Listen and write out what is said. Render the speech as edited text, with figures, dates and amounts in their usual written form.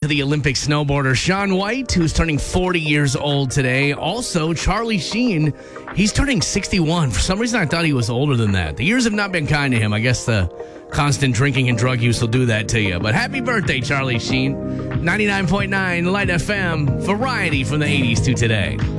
the Olympic snowboarder Shaun White, who's turning 40 years old today. Also, Charlie Sheen, he's turning 61. For some reason, I thought he was older than that. The years have not been kind to him. I guess the constant drinking and drug use will do that to you. But happy birthday, Charlie Sheen. 99.9 Light FM, variety from the 80s to today.